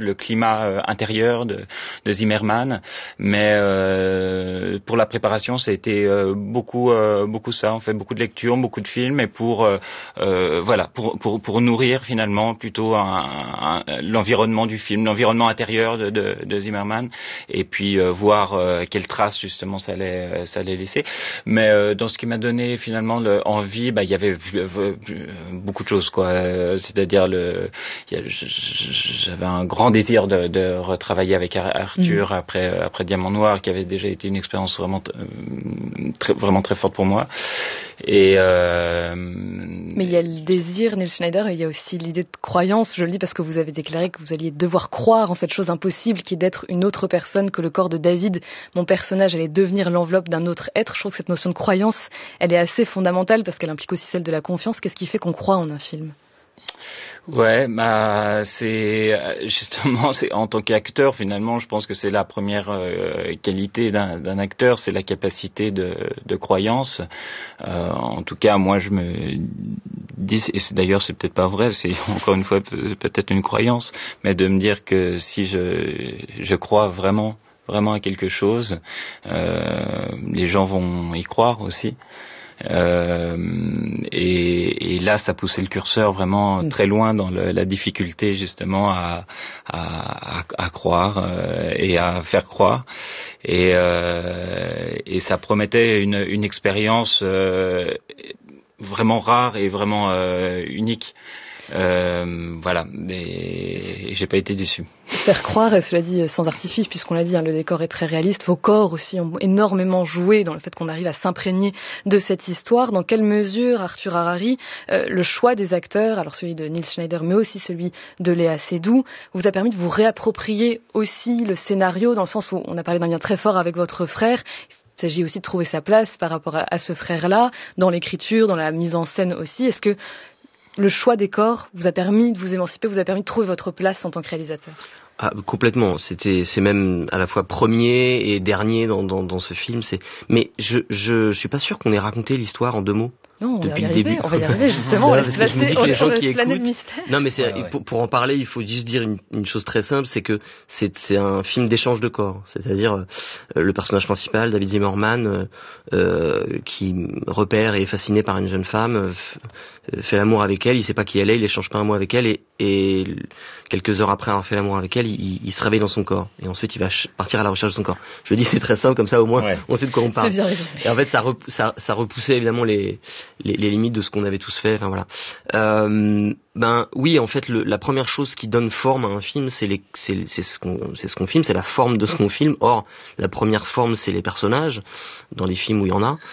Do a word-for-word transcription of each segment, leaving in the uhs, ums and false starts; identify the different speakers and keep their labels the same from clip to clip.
Speaker 1: le climat euh, intérieur de, de Zimmerman. Mais euh, pour la préparation, c'était euh, beaucoup, euh, beaucoup ça. On fait beaucoup de lectures, beaucoup de films, et pour euh, euh, voilà, pour, pour pour nourrir finalement plutôt un, un, l'environnement du film, l'environnement intérieur de, de, de Zimmerman, et puis euh, voir euh, quelles traces justement ça allait, ça allait laisser. Mais euh, dans ce qui m'a donné finalement le, envie, bah il y avait euh, beaucoup de choses quoi. Euh, c'est-à-dire le, il y a, j'avais un grand désir de, de retravailler avec Arthur mmh. après après Diamant Noir, qui avait déjà été une expérience vraiment euh, très, vraiment très forte pour moi. Et euh,
Speaker 2: mais il y a le désir, Neil Schneider, et il y a aussi l'idée de croyance. Je le dis parce que vous avez déclaré que vous alliez devoir croire en cette chose impossible qui est d'être une autre personne que le corps de David. Mon personnage allait devenir l'enveloppe d'un autre être. Je trouve que cette notion de croyance, elle est assez fondamentale parce qu'elle implique aussi celle de la confiance. Qu'est-ce qui fait qu'on croit en un film ?
Speaker 1: Ouais, bah c'est justement, c'est en tant qu'acteur finalement, je pense que c'est la première euh, qualité d'un, d'un acteur, c'est la capacité de, de croyance. Euh, en tout cas, moi je me dis, et c'est, d'ailleurs c'est peut-être pas vrai, c'est encore une fois peut-être une croyance, mais de me dire que si je je crois vraiment vraiment à quelque chose, euh, les gens vont y croire aussi. Euh, et, et là, ça poussait le curseur vraiment très loin dans le, la difficulté justement à, à, à, à croire euh, et à faire croire. Et, euh, et ça promettait une, une expérience euh, vraiment rare et vraiment euh, unique. Euh, voilà, mais j'ai pas été déçu.
Speaker 2: Faire croire, et cela dit sans artifice, puisqu'on l'a dit, hein, le décor est très réaliste. Vos corps aussi ont énormément joué dans le fait qu'on arrive à s'imprégner de cette histoire. Dans quelle mesure, Arthur Harari, euh, le choix des acteurs, alors celui de Neil Schneider, mais aussi celui de Léa Seydoux, vous a permis de vous réapproprier aussi le scénario, dans le sens où on a parlé d'un lien très fort avec votre frère. Il s'agit aussi de trouver sa place par rapport à, à ce frère-là, dans l'écriture, dans la mise en scène aussi. Est-ce que le choix des corps vous a permis de vous émanciper, vous a permis de trouver votre place en tant que réalisateur?
Speaker 3: Ah, complètement. C'était, c'est même à la fois premier et dernier dans, dans, dans ce film. C'est, mais je, je, je suis pas sûr qu'on ait raconté l'histoire en deux mots.
Speaker 2: Non, on
Speaker 3: depuis
Speaker 2: va y
Speaker 3: le
Speaker 2: arriver,
Speaker 3: début.
Speaker 2: on va y arriver justement.
Speaker 3: Non,
Speaker 2: on
Speaker 3: parce que je me dis que les gens qui écoutent. Non, mais c'est,
Speaker 1: ouais, ouais.
Speaker 3: Pour, pour en parler, il faut juste dire une, une chose très simple, c'est que c'est, c'est un film d'échange de corps. C'est-à-dire euh, le personnage principal, David Zimmerman, euh, euh, qui repère et est fasciné par une jeune femme, euh, fait l'amour avec elle. Il sait pas qui elle est, il échange pas un mot avec elle, et, et quelques heures après avoir fait l'amour avec elle, il, il se réveille dans son corps. Et ensuite, il va ch- partir à la recherche de son corps. Je dis c'est très simple, comme ça au moins, ouais. on sait de quoi on parle.
Speaker 2: C'est bien résumé.
Speaker 3: Et en fait, ça, rep- ça, ça repoussait évidemment les, les, les limites de ce qu'on avait tous fait. Enfin voilà. Euh, ben oui, en fait, le, la première chose qui donne forme à un film, c'est, les, c'est, c'est ce qu'on, c'est ce qu'on filme, c'est la forme de ce qu'on filme. Or, la première forme, c'est les personnages dans les films où il y en a.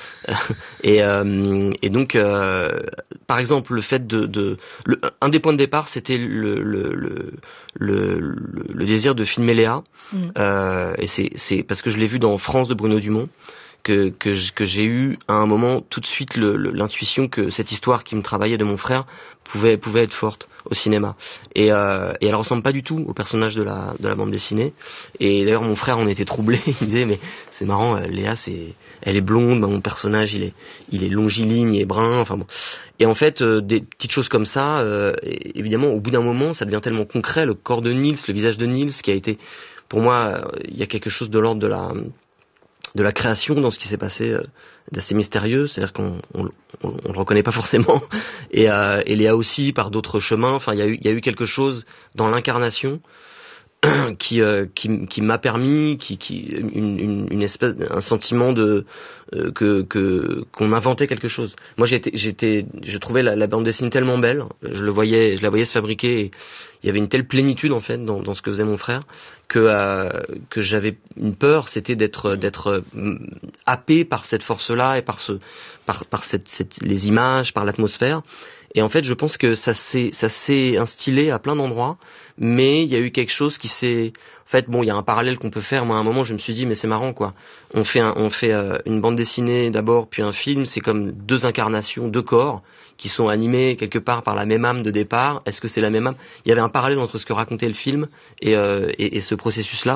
Speaker 3: et, euh, et donc, euh, par exemple, le fait de, de le, un des points de départ, c'était le, le, le, le, le, le désir de filmer Léa. Mmh. Euh, et c'est, c'est parce que je l'ai vu dans France de Bruno Dumont. Que, que, que j'ai eu à un moment tout de suite le, le, l'intuition que cette histoire qui me travaillait de mon frère pouvait, pouvait être forte au cinéma. Et, euh, et elle ressemble pas du tout au personnage de la, de la bande dessinée. Et d'ailleurs mon frère en était troublé. Il disait mais c'est marrant, Léa c'est, elle est blonde, bah, mon personnage il est, il est longiligne et brun. Enfin bon. Et en fait euh, des petites choses comme ça, euh, évidemment au bout d'un moment ça devient tellement concret. Le corps de Niels, le visage de Niels qui a été, pour moi il y a quelque chose de l'ordre de la de la création dans ce qui s'est passé euh, d'assez mystérieux, c'est-à-dire qu'on on, on, on le reconnaît pas forcément, et, euh, et Léa aussi par d'autres chemins. Enfin, il y a eu il y a eu quelque chose dans l'incarnation qui euh, qui qui m'a permis, qui qui une une, une espèce, un sentiment de euh, que que qu'on inventait quelque chose. Moi, j'étais j'étais je trouvais la, la bande dessinée tellement belle, je le voyais, je la voyais se fabriquer. Et il y avait une telle plénitude en fait dans, dans ce que faisait mon frère que euh, que j'avais une peur, c'était d'être d'être happé par cette force-là et par ce par par cette, cette les images, par l'atmosphère. Et en fait, je pense que ça s'est ça s'est instillé à plein d'endroits, mais il y a eu quelque chose qui s'est en fait bon, il y a un parallèle qu'on peut faire. Moi, à un moment, je me suis dit mais c'est marrant quoi. On fait un, on fait euh, une bande dessinée d'abord, puis un film, c'est comme deux incarnations, deux corps qui sont animés quelque part par la même âme de départ. Est-ce que c'est la même âme ? Il y avait un parallèle entre ce que racontait le film et, euh, et, et ce processus-là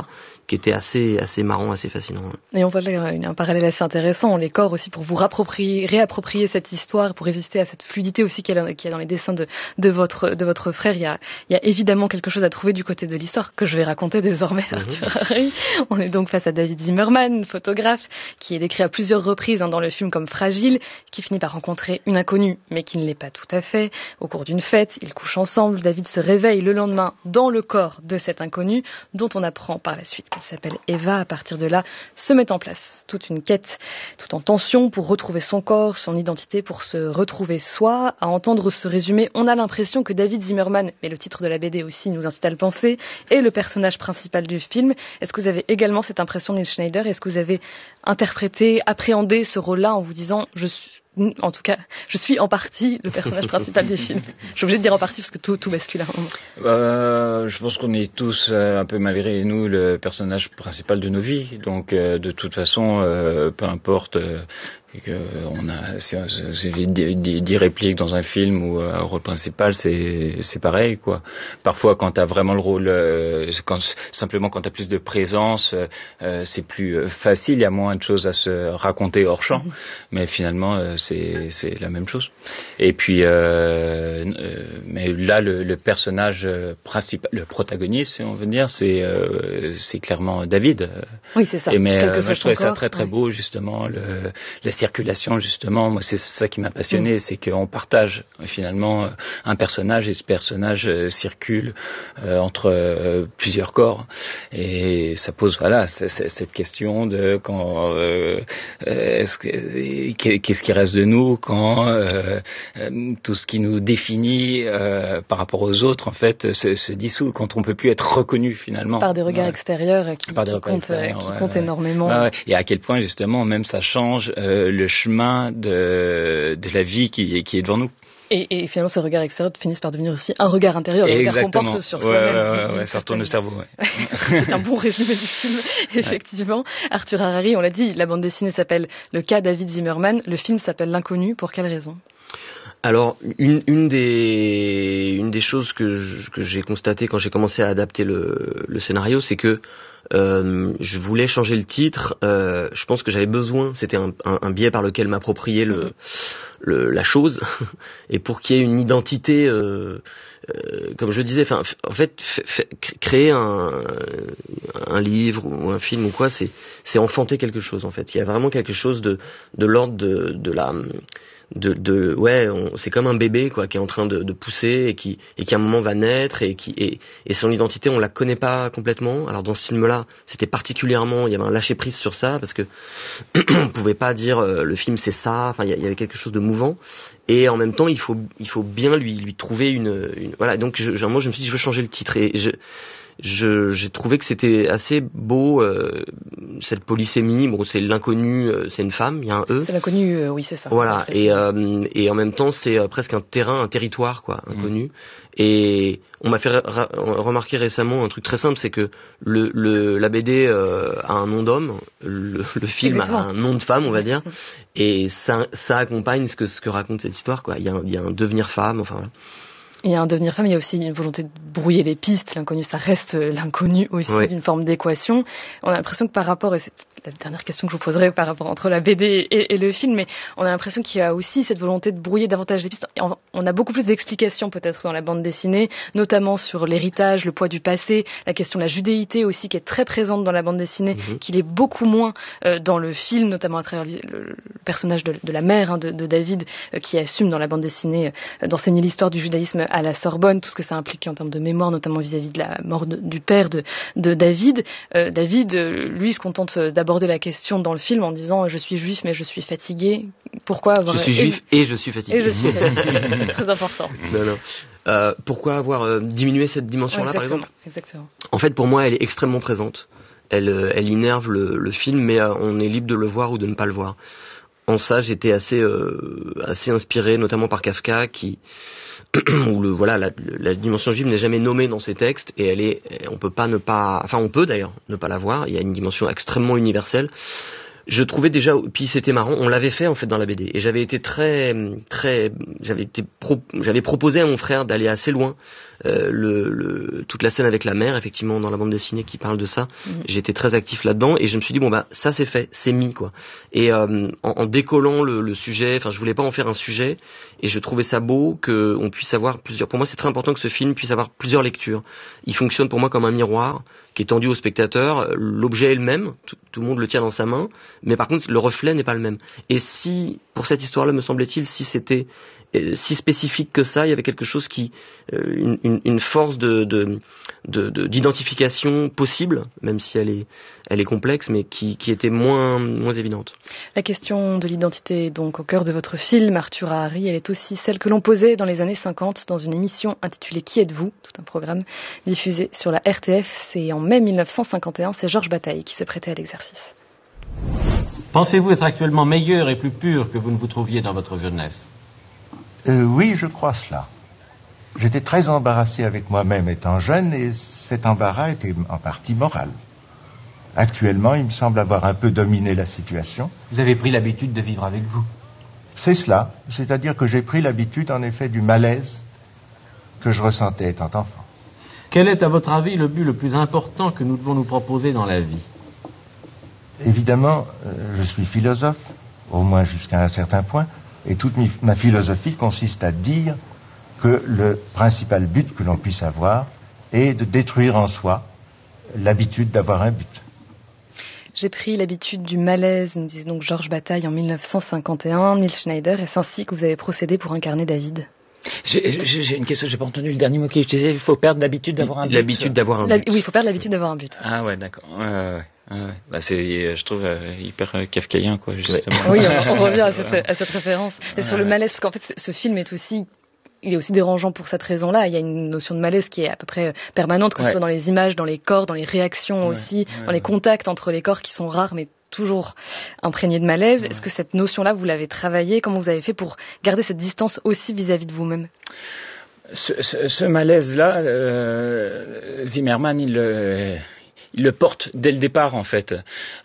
Speaker 3: qui était assez assez marrant, assez fascinant.
Speaker 2: Et on voit là un parallèle assez intéressant, les corps aussi pour vous rapproprier, réapproprier cette histoire, pour résister à cette fluidité aussi qu'il y a, qu'il y a dans les dessins de, de votre de votre frère. Il y a il y a évidemment quelque chose à trouver du côté de l'histoire que je vais raconter désormais. Mm-hmm. Arthur Harary. On est donc face à David Zimmerman, photographe, qui est décrit à plusieurs reprises hein, dans le film comme fragile, qui finit par rencontrer une inconnue, mais qui ne l'est pas tout à fait. Au cours d'une fête, ils couchent ensemble. David se réveille le lendemain dans le corps de cette inconnue, dont on apprend par la suite qu'elle s'appelle Eva. À partir de là, se met en place toute une quête, tout en tension pour retrouver son corps, son identité, pour se retrouver soi. À entendre ce résumé, on a l'impression que David Zimmerman, mais le titre de la B D aussi nous incite à le penser, est le personnage principal du film. Est-ce que vous avez également cette impression, Nils Schneider? Est-ce que vous avez interprété, appréhendé ce rôle-là en vous disant « je suis... » En tout cas, je suis en partie le personnage principal du film. Je suis obligée de dire en partie parce que tout, tout bascule à un moment.
Speaker 1: Euh, je pense qu'on est tous, euh, un peu malgré nous, le personnage principal de nos vies. Donc, euh, de toute façon, euh, peu importe... Euh, que on a c'est, c'est dix répliques dans un film ou un rôle principal, c'est c'est pareil quoi. Parfois quand t'as vraiment le rôle, euh, quand simplement quand t'as plus de présence, euh, c'est plus facile, il y a moins de choses à se raconter hors champ, mm-hmm. mais finalement euh, c'est c'est la même chose. Et puis euh, euh, mais là le, le personnage principal, le protagoniste, si on veut dire, c'est euh, c'est clairement David.
Speaker 2: Oui, c'est ça.
Speaker 1: Et mais euh, moi, je trouvais ça très très ouais. beau justement le la circulation justement, moi c'est ça qui m'a passionné, mmh. c'est qu'on partage finalement un personnage et ce personnage euh, circule euh, entre euh, plusieurs corps et ça pose voilà c'est, c'est, cette question de quand euh, est-ce que, qu'est-ce qui reste de nous quand euh, euh, tout ce qui nous définit euh, par rapport aux autres en fait se, se dissout, quand on peut plus être reconnu finalement
Speaker 2: par des regards
Speaker 1: ouais.
Speaker 2: extérieurs qui,
Speaker 1: par
Speaker 2: qui
Speaker 1: comptent,
Speaker 2: extérieurs, qui
Speaker 1: ouais,
Speaker 2: comptent
Speaker 1: ouais.
Speaker 2: énormément
Speaker 1: ouais, ouais. Et à quel point justement même ça change euh, le chemin de, de la vie qui, qui est devant nous.
Speaker 2: Et, et finalement, ces regards extérieurs finissent par devenir aussi un regard intérieur, le regard qu'on porte sur
Speaker 1: ouais,
Speaker 2: soi-même.
Speaker 1: Ouais, ouais, ouais, ça retourne le cerveau. Ouais.
Speaker 2: C'est un bon résumé du film, effectivement. Ouais. Arthur Harary, on l'a dit, la bande dessinée s'appelle Le cas David Zimmerman, le film s'appelle L'Inconnu. Pour quelle raison ?
Speaker 3: Alors, une, une des une des choses que je, que j'ai constaté quand j'ai commencé à adapter le, le scénario, c'est que euh, je voulais changer le titre. Euh, je pense que j'avais besoin, c'était un, un, un biais par lequel m'approprier le, le la chose, et pour qu'il y ait une identité, euh, euh, comme je disais, enfin, en fait, f- f- créer un un livre ou un film ou quoi, c'est c'est enfanter quelque chose en fait. Il y a vraiment quelque chose de de l'ordre de de la De, de ouais on, c'est comme un bébé quoi qui est en train de, de pousser et qui et qui à un moment va naître et qui et, et son identité on la connaît pas complètement. Alors dans ce film là c'était particulièrement, il y avait un lâcher prise sur ça parce que on pouvait pas dire euh, le film c'est ça, enfin il y, y avait quelque chose de mouvant et en même temps il faut il faut bien lui lui trouver une, une voilà donc je, je, moi je me suis dit je veux changer le titre et je Je, j'ai trouvé que c'était assez beau euh, cette polysémie. Bon, c'est l'inconnu, euh, c'est une femme, il y a un E.
Speaker 2: C'est l'inconnu, euh, oui, c'est ça.
Speaker 3: Voilà, et euh, et en même temps, c'est euh, presque un terrain, un territoire, quoi, inconnu. Mmh. Et on m'a fait ra- remarquer récemment un truc très simple, c'est que le, le la B D euh, a un nom d'homme, le, le film Exactement. a un nom de femme, on va dire, et ça ça accompagne ce que ce que raconte cette histoire, quoi. Il y a un, il y a un devenir femme, enfin voilà.
Speaker 2: Il y a un devenir femme, il y a aussi une volonté de brouiller les pistes. L'inconnu, ça reste l'inconnu aussi, oui. d'une forme d'équation. On a l'impression que par rapport, et c'est la dernière question que je vous poserai par rapport entre la B D et, et le film, mais on a l'impression qu'il y a aussi cette volonté de brouiller davantage les pistes. On a beaucoup plus d'explications peut-être dans la bande dessinée, notamment sur l'héritage, le poids du passé, la question de la judéité aussi qui est très présente dans la bande dessinée, mm-hmm. qu'il est beaucoup moins euh, dans le film, notamment à travers le, le personnage de, de la mère hein, de, de David, euh, qui assume dans la bande dessinée euh, d'enseigner l'histoire du judaïsme à la Sorbonne, tout ce que ça implique en termes de mémoire, notamment vis-à-vis de la mort de, du père de, de David. Euh, David, euh, lui, se contente d'aborder la question dans le film en disant « Je suis juif, mais je suis fatigué. » Pourquoi avoir...
Speaker 3: Je suis juif et, et je suis fatigué.
Speaker 2: Et je suis fatigué. Très important.
Speaker 3: Non, non. Euh, pourquoi avoir euh, diminué cette dimension-là,
Speaker 2: ouais,
Speaker 3: par exemple ?
Speaker 2: Exactement.
Speaker 3: En fait, pour moi, elle est extrêmement présente. Elle, elle innerve le, le film, mais euh, on est libre de le voir ou de ne pas le voir. En ça, j'étais assez, euh, assez inspiré, notamment par Kafka, qui... où le voilà la, la dimension juive n'est jamais nommée dans ses textes et elle est on peut pas ne pas enfin on peut d'ailleurs ne pas la voir, il y a une dimension extrêmement universelle. je trouvais déjà, puis c'était marrant, on l'avait fait en fait dans la B D, et j'avais été très, très, j'avais été, pro, j'avais proposé à mon frère d'aller assez loin. Euh, le, le, toute la scène avec la mère, effectivement, dans la bande dessinée qui parle de ça, mmh. j'étais très actif là-dedans, et je me suis dit bon bah ça c'est fait, c'est mis quoi. Et euh, en, en décollant le, le sujet, enfin je voulais pas en faire un sujet, et je trouvais ça beau que on puisse avoir plusieurs. Pour moi c'est très important que ce film puisse avoir plusieurs lectures. Il fonctionne pour moi comme un miroir qui est tendu au spectateur. L'objet est le même, tout, tout le monde le tient dans sa main, mais par contre le reflet n'est pas le même. Et si pour cette histoire-là, me semblait-il, si c'était si spécifique que ça, il y avait quelque chose qui, euh, une, une force de, de, de, de, d'identification possible, même si elle est, elle est complexe, mais qui, qui était moins, moins évidente.
Speaker 2: La question de l'identité, donc, au cœur de votre film, Arthur Harari, elle est aussi celle que l'on posait dans les années cinquante dans une émission intitulée Qui êtes-vous ? Tout un programme diffusé sur la R T F. C'est en mai mille neuf cent cinquante et un, c'est Georges Bataille qui se prêtait à l'exercice.
Speaker 4: Pensez-vous être actuellement meilleur et plus pur que vous ne vous trouviez dans votre jeunesse ?
Speaker 5: Euh, oui, je crois cela. J'étais très embarrassé avec moi-même étant jeune, et cet embarras était en partie moral. Actuellement, il me semble avoir un peu dominé la situation.
Speaker 4: Vous avez pris l'habitude de vivre avec vous ?
Speaker 5: C'est cela. C'est-à-dire que j'ai pris l'habitude, en effet, du malaise que je ressentais étant enfant.
Speaker 4: Quel est, à votre avis, le but le plus important que nous devons nous proposer dans la vie ?
Speaker 5: Évidemment, euh, je suis philosophe, au moins jusqu'à un certain point. Et toute ma philosophie consiste à dire que le principal but que l'on puisse avoir est de détruire en soi l'habitude d'avoir un but.
Speaker 2: J'ai pris l'habitude du malaise, nous disait donc Georges Bataille en mille neuf cent cinquante et un. Nils Schneider, est-ce ainsi que vous avez procédé pour incarner David ?
Speaker 1: J'ai, j'ai une question, j'ai pas entendu le dernier mot que je disais. Il faut perdre l'habitude d'avoir un but.
Speaker 3: L'habitude d'avoir un
Speaker 2: La,
Speaker 3: but.
Speaker 2: oui, il faut perdre l'habitude d'avoir un but.
Speaker 1: Ah ouais, d'accord. Ouais, ouais, ouais. Bah c'est, je trouve, euh, hyper euh, kafkaïen, quoi, justement.
Speaker 2: Oui, on, on revient à cette, à cette référence. Mais ouais. Sur le malaise, parce qu'en fait, ce film est aussi, il est aussi dérangeant pour cette raison-là. Il y a une notion de malaise qui est à peu près permanente, que ouais. ce soit dans les images, dans les corps, dans les réactions ouais. aussi, ouais, dans les contacts entre les corps qui sont rares, mais toujours imprégné de malaise. Ouais. Est-ce que cette notion-là, vous l'avez travaillée ? Comment vous avez fait pour garder cette distance aussi vis-à-vis de vous-même ?
Speaker 1: Ce, ce, ce malaise-là, euh, Zimmerman, il le, il le porte dès le départ, en fait.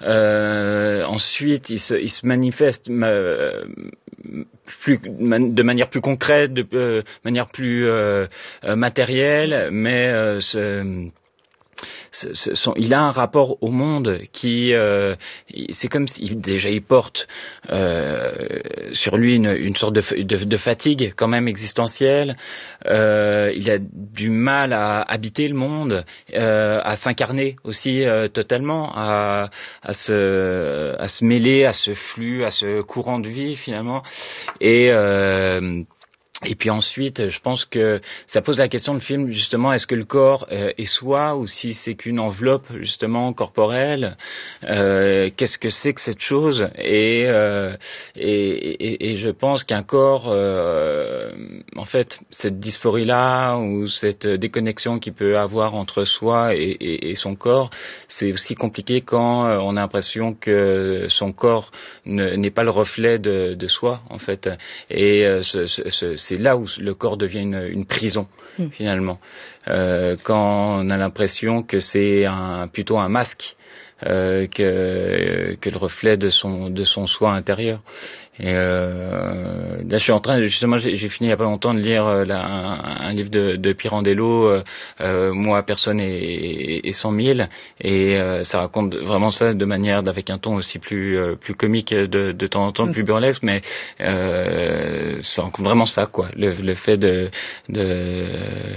Speaker 1: Euh, ensuite, il se, il se manifeste euh, plus, de manière plus concrète, de euh, manière plus euh, matérielle, mais euh, ce, Ce, ce, son, il a un rapport au monde qui, euh, c'est comme s'il déjà il porte euh, sur lui une, une sorte de, de, de fatigue quand même existentielle. Euh, il a du mal à habiter le monde, euh, à s'incarner aussi euh, totalement, à, à se, à se mêler à ce flux, à ce courant de vie finalement. Et euh, Et puis ensuite, je pense que ça pose la question de film, justement, est-ce que le corps euh, est soi ou si c'est qu'une enveloppe, justement, corporelle euh, qu'est-ce que c'est que cette chose et, euh, et, et, et je pense qu'un corps, euh, en fait, cette dysphorie-là ou cette déconnexion qu'il peut avoir entre soi et, et, et son corps, c'est aussi compliqué quand on a l'impression que son corps ne, n'est pas le reflet de, de soi, en fait. Et euh, ce, ce, c'est là où le corps devient une, une prison, mmh. finalement. Euh, quand on a l'impression que c'est un, plutôt un masque euh, que, que le reflet de son, de son soi intérieur. Et euh, là, je suis en train, justement, j'ai, j'ai fini il y a pas longtemps de lire euh, là, un, un livre de, de Pirandello, euh, euh, Moi, personne et, et cent mille, et euh, ça raconte vraiment ça de manière, avec un ton aussi plus euh, plus comique de, de temps en temps, plus burlesque, mais euh, ça raconte vraiment ça, quoi, le, le fait de, de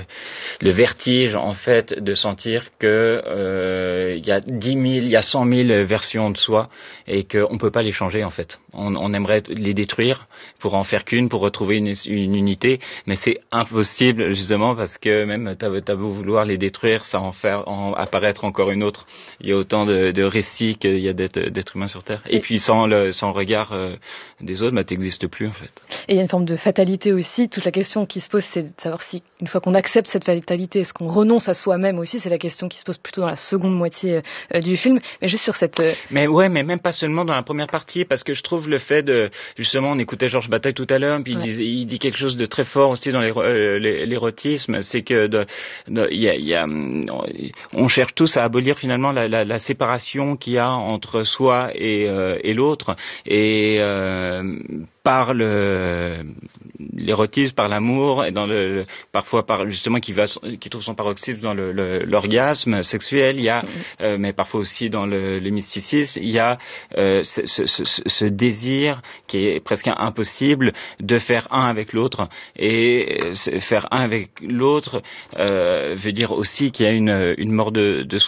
Speaker 1: le vertige, en fait, de sentir que euh, il y a dix mille, il y a cent mille versions de soi et qu'on peut pas les changer, en fait. On, on aimerait les détruire pour en faire qu'une, pour retrouver une, une unité, mais c'est impossible justement parce que même t'as, t'as beau vouloir les détruire, ça en faire en apparaître encore une autre. Il y a autant de, de récits qu'il y a d'êtres, d'êtres humains sur Terre. Et puis sans le, sans le regard euh, des autres, bah t'existes plus en fait.
Speaker 2: Et il y a une forme de fatalité aussi. Toute la question qui se pose, c'est de savoir si une fois qu'on accepte cette fatalité, est-ce qu'on renonce à soi-même aussi. C'est la question qui se pose plutôt dans la seconde moitié euh, du film. Mais juste sur cette. Euh...
Speaker 1: Mais ouais, mais même pas seulement dans la première partie, parce que je trouve le fait de justement, on écoutait Georges Bataille tout à l'heure, puis ouais. il, dit, il dit quelque chose de très fort aussi dans l'érotisme, c'est que de, de, y a, y a, on cherche tous à abolir finalement la, la, la séparation qu'il y a entre soi et, euh, et l'autre, et euh, par le l'érotisme, par l'amour, et dans le parfois par justement qui va qui trouve son paroxysme dans le, le l'orgasme sexuel, il y a euh, mais parfois aussi dans le, le mysticisme, il y a euh, ce, ce, ce, ce désir qui est presque impossible de faire un avec l'autre, et faire un avec l'autre euh, veut dire aussi qu'il y a une une mort de, de soi.